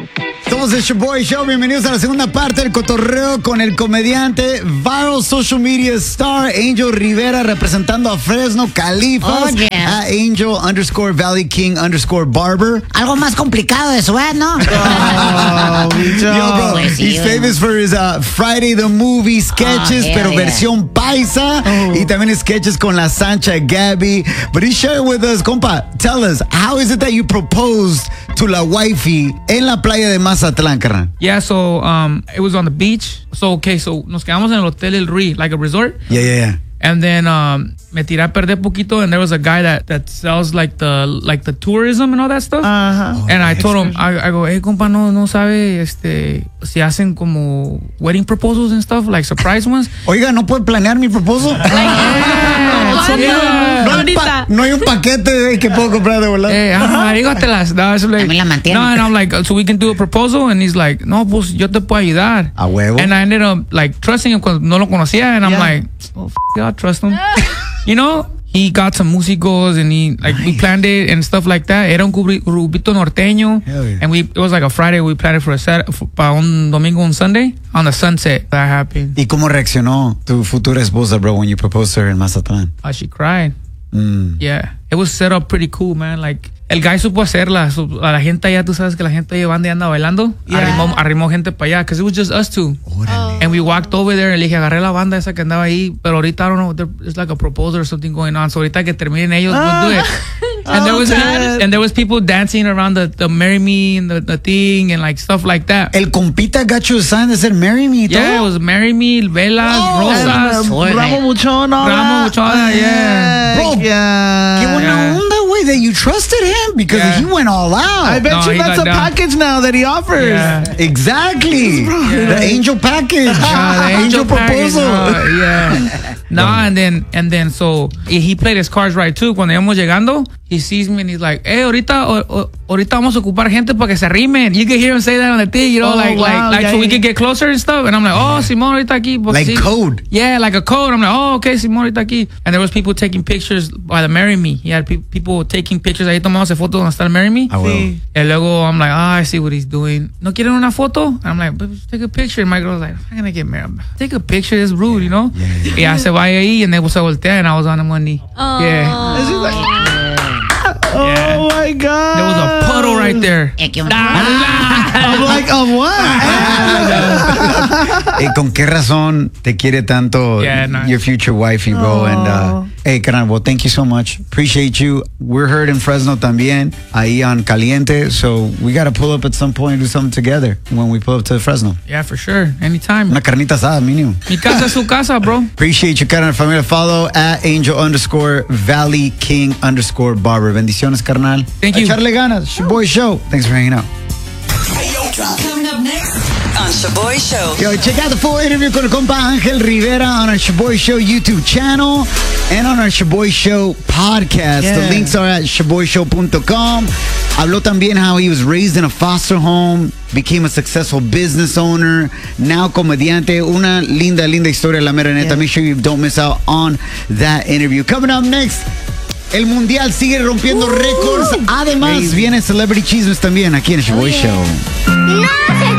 Somos el Shaboy Show. Bienvenidos a la segunda parte del cotorreo con el comediante, viral social media star, Angel Rivera, representando a Fresno, Califas. Oh, yeah. A Angel_Valley King_Barber. Algo más complicado de su edad, ¿no? Yo, bro, Pues sí, he's famous for his Friday the Movie sketches, yeah, pero yeah. versión paisa. Y también sketches con la Sancha Gabby. But he shared with us, compa, tell us, how is it that you proposed to la wifey en la playa de Mazatlán, carnal? Yeah, so it was on the beach. So nos quedamos en el Hotel El Rey, like a resort. Yeah. And then me tiré a perder poquito, and there was a guy that sells like the tourism and all that stuff. Uh-huh. And I told him, I go, hey compa, no sabe si hacen como wedding proposals and stuff, like surprise ones. Oiga, ¿no puede planear mi proposal? No hay un paquete que puedo comprar de volar. Dígatelas. No, so like, También la mantiene. no, and I'm like, so we can do a proposal, and he's like, no, pues yo te puedo ayudar. A huevo. And I ended up like trusting him because no lo conocía, and I'm like, oh, I'll trust him. You know, he got some músicos, and we planned it and stuff like that. Era un grupito norteño, Hell yeah. and it was like a Friday. We planned it for para un domingo, un Sunday on the sunset. That happened. ¿Y cómo reaccionó tu futura esposa, bro, when you proposed to her in Mazatlán? She cried. Yeah, it was set up pretty cool, man. Like, el guy supo hacerla. A la gente allá, tú sabes que la gente allá anda bailando. Yeah. Arrimó gente para allá, because it was just us two. Órale. And we walked over there, y le dije, agarré la banda esa que andaba ahí, pero ahorita, I don't know, there's like a proposal or something going on. So ahorita que terminen ellos, we'll do it. And there was people dancing around the Marry Me and the thing and like stuff like that. El compita gacho sign de ser Marry Me y todo. Yeah, it was Marry Me, velas, rosas. Ramo Buchón, all Ramo that. Buchona, yeah. Bro, Yeah. Qué buena Yeah. onda, güey, that you trusted him because Yeah. he went all out. I bet No, you he that's got a down. package now that he offers. Yeah. Exactly. The angel package. The angel package, proposal. yeah. No, and then so he played his cards right too. Cuando íbamos llegando, he sees me and he's like, hey, ahorita vamos a ocupar gente para que se arrimen. You can hear him say that on the thing, you know, Oh, wow, yeah, so we yeah. can get closer and stuff. And I'm like, oh, Simón ahorita aquí. Pues, Like sí. code. Yeah, like a code. I'm like, oh, okay, Simón ahorita aquí. And there was people taking pictures by the Marry Me. He had people taking pictures. Ahí tomándose fotos donde está el Marry Me. Ah, huevo. And luego I'm like, I see what he's doing. ¿No quieren una foto? And I'm like, but take a picture. And my girl's like, I'm gonna get married. Take a picture. It's rude, you know? Yeah. Y ya se va ahí, and then se voltea, and I was on him one knee. Yeah. And she's like, Yeah. oh my God. There was a puddle right there. Que un- I'm like, of what? ¿Con qué razón te quiere tanto Yeah, no. your future wifey, bro? And hey, carnal, well, thank you so much. Appreciate you. We're heard in Fresno también, ahí on Caliente. So we got to pull up at some point and do something together when we pull up to Fresno. Yeah, for sure. Anytime. Una carnita asada, mínimo. Mi casa es su casa, bro. Appreciate you, carnal. Familia, follow at Angel_Valley King_Barber. Bendiciones, carnal. Thank you. Echarle ganas. Shaboy Show. Thanks for hanging out. Coming up next on Shaboy Show. Yo, check out the full interview con el compa Angel Rivera on our Shaboy Show YouTube channel and on our Shaboy Show podcast. Yeah. The links are at shaboyshow.com. Habló también how he was raised in a foster home, became a successful business owner, now comediante. Una linda historia, la mera neta. Yeah. Make sure you don't miss out on that interview. Coming up next, el Mundial sigue rompiendo récords. Además, viene Celebrity Chismes también aquí en el Shaboy Show. No se